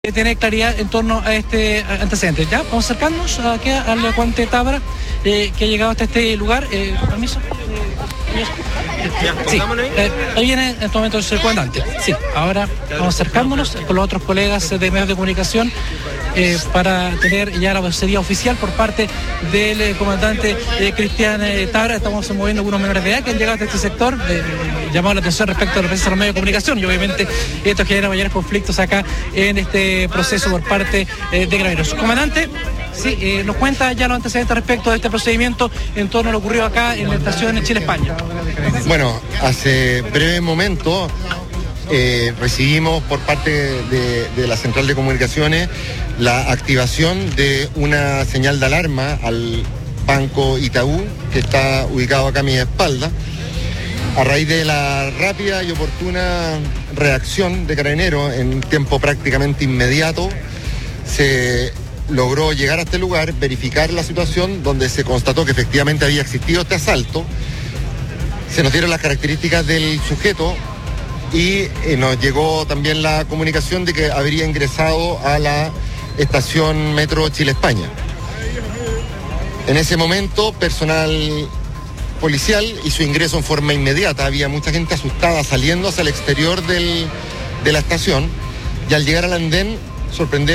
Tener claridad en torno a este antecedente. Ya, vamos a acercarnos aquí al Guante Tábara, que ha llegado hasta este lugar. Permiso. Sí, ahí viene en este momento el comandante. Sí, ahora vamos acercándonos con los otros colegas de medios de comunicación para tener ya la vocería oficial por parte del comandante Cristian Tábara. Estamos moviendo algunos menores de edad que han llegado hasta este sector, llamado la atención respecto a la presencia de los medios de comunicación, y obviamente esto genera mayores conflictos acá en este proceso por parte de Carabineros. Comandante, sí, nos cuenta ya los antecedentes respecto de este procedimiento en torno a lo ocurrido acá en la estación Chile-España. Bueno, hace breve momento recibimos por parte de la Central de Comunicaciones la activación de una señal de alarma al Banco Itaú, que está ubicado acá a mi espalda. A raíz de la rápida y oportuna reacción de Carabineros en un tiempo prácticamente inmediato, se logró llegar a este lugar, verificar la situación, donde se constató que efectivamente había existido este asalto. Se nos dieron las características del sujeto y nos llegó también la comunicación de que habría ingresado a la estación Metro Chile-España. En ese momento, personal policial hizo ingreso en forma inmediata. Había mucha gente asustada saliendo hacia el exterior de la estación, y al llegar al andén sorprendemos